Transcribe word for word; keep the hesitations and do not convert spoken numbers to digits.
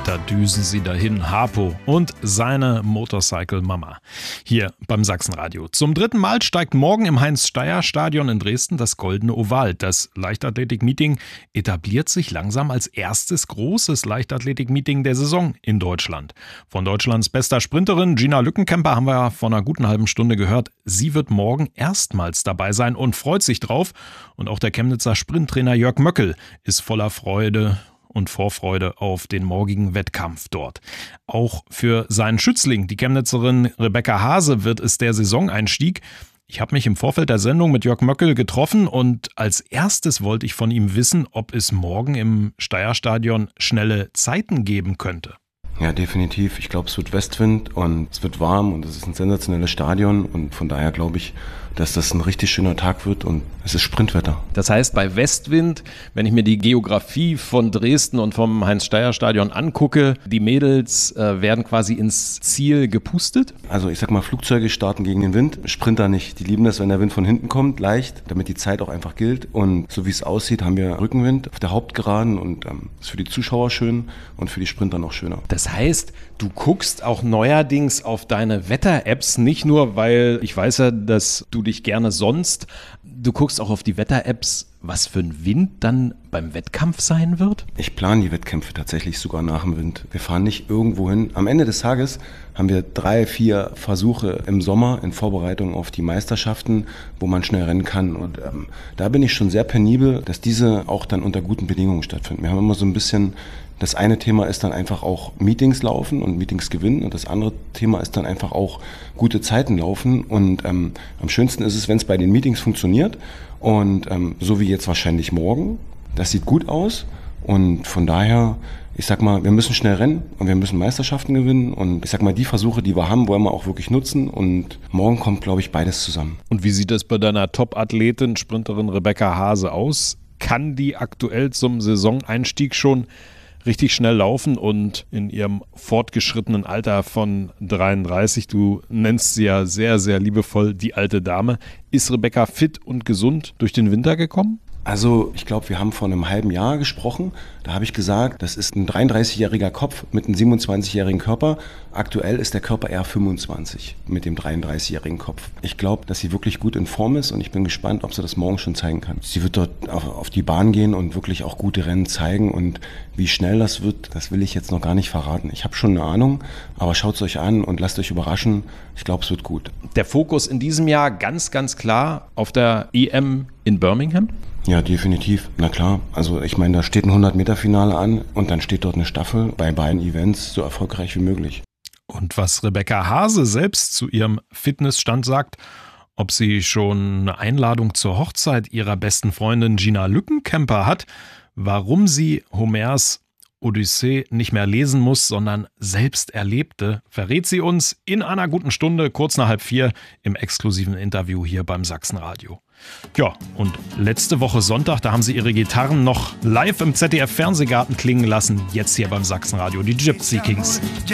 Da düsen sie dahin, Harpo und seine Motorcycle-Mama. Hier beim Sachsenradio. Zum dritten Mal steigt morgen im Heinz-Steyr-Stadion in Dresden das Goldene Oval. Das Leichtathletik-Meeting etabliert sich langsam als erstes großes Leichtathletik-Meeting der Saison in Deutschland. Von Deutschlands bester Sprinterin Gina Lückenkämper haben wir ja vor einer guten halben Stunde gehört. Sie wird morgen erstmals dabei sein und freut sich drauf. Und auch der Chemnitzer Sprinttrainer Jörg Möckel ist voller Freude und Vorfreude auf den morgigen Wettkampf dort. Auch für seinen Schützling, die Chemnitzerin Rebecca Hase, wird es der Saisoneinstieg. Ich habe mich im Vorfeld der Sendung mit Jörg Möckel getroffen und als erstes wollte ich von ihm wissen, ob es morgen im Steyr-Stadion schnelle Zeiten geben könnte. Ja, definitiv. Ich glaube, es wird Westwind und es wird warm und es ist ein sensationelles Stadion und von daher glaube ich, dass das ein richtig schöner Tag wird und es ist Sprintwetter. Das heißt, bei Westwind, wenn ich mir die Geografie von Dresden und vom Heinz-Steyr-Stadion angucke, die Mädels äh, werden quasi ins Ziel gepustet? Also ich sag mal, Flugzeuge starten gegen den Wind, Sprinter nicht. Die lieben das, wenn der Wind von hinten kommt, leicht, damit die Zeit auch einfach gilt. Und so wie es aussieht, haben wir Rückenwind auf der Hauptgeraden und ähm, ist für die Zuschauer schön und für die Sprinter noch schöner. Das heißt, du guckst auch neuerdings auf deine Wetter-Apps, nicht nur, weil ich weiß ja, dass du dich gerne sonst, du guckst auch auf die Wetter-Apps, was für ein Wind dann beim Wettkampf sein wird? Ich plane die Wettkämpfe tatsächlich sogar nach dem Wind. Wir fahren nicht irgendwo hin. Am Ende des Tages haben wir drei, vier Versuche im Sommer in Vorbereitung auf die Meisterschaften, wo man schnell rennen kann. Und ähm, da bin ich schon sehr penibel, dass diese auch dann unter guten Bedingungen stattfinden. Wir haben immer so ein bisschen, das eine Thema ist dann einfach auch Meetings laufen und Meetings gewinnen und das andere Thema ist dann einfach auch gute Zeiten laufen. Und ähm, am schönsten ist es, wenn es bei den Meetings funktioniert. Und ähm, so wie jetzt wahrscheinlich morgen, das sieht gut aus und von daher, ich sag mal, wir müssen schnell rennen und wir müssen Meisterschaften gewinnen und ich sag mal, die Versuche, die wir haben, wollen wir auch wirklich nutzen und morgen kommt, glaube ich, beides zusammen. Und wie sieht das bei deiner Top-Athletin, Sprinterin Rebecca Hase aus? Kann die aktuell zum Saisoneinstieg schon richtig schnell laufen und in ihrem fortgeschrittenen Alter von dreiunddreißig, du nennst sie ja sehr, sehr liebevoll die alte Dame, ist Rebecca fit und gesund durch den Winter gekommen? Also ich glaube, wir haben vor einem halben Jahr gesprochen. Da habe ich gesagt, das ist ein dreiunddreißigjähriger Kopf mit einem siebenundzwanzigjährigen Körper. Aktuell ist der Körper eher fünfundzwanzig mit dem dreiunddreißigjährigen Kopf. Ich glaube, dass sie wirklich gut in Form ist und ich bin gespannt, ob sie das morgen schon zeigen kann. Sie wird dort auf, auf die Bahn gehen und wirklich auch gute Rennen zeigen und wie schnell das wird, das will ich jetzt noch gar nicht verraten. Ich habe schon eine Ahnung, aber schaut es euch an und lasst euch überraschen. Ich glaube, es wird gut. Der Fokus in diesem Jahr ganz, ganz klar auf der E M in Birmingham? Ja, definitiv. Na klar. Also ich meine, da steht ein hundert-Meter-Finale an und dann steht dort eine Staffel bei beiden Events so erfolgreich wie möglich. Und was Rebecca Hase selbst zu ihrem Fitnessstand sagt, ob sie schon eine Einladung zur Hochzeit ihrer besten Freundin Gina Lückenkämper hat, warum sie Homers Odyssee nicht mehr lesen muss, sondern selbst erlebte, verrät sie uns in einer guten Stunde, kurz nach halb vier, im exklusiven Interview hier beim Sachsenradio. Ja, und letzte Woche Sonntag, da haben sie ihre Gitarren noch live im Z D F-Fernsehgarten klingen lassen. Jetzt hier beim Sachsenradio, die Gypsy Kings.